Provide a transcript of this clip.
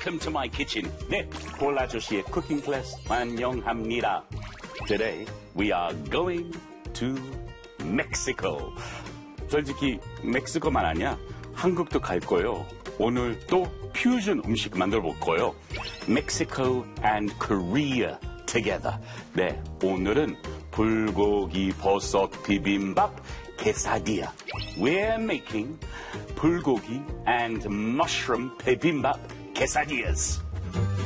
Welcome to my kitchen. 네, 폴 아저씨의 쿠킹 클래스 환영합니다. Today we are going to Mexico. 솔직히 멕시코만 아니야 한국도 갈 거예요. 오늘 또 퓨전 음식 만들어 볼 거예요. Mexico and Korea together. 네, 오늘은 불고기 버섯 비빔밥 quesadilla. We're making 불고기 and mushroom bibimbap quesadillas.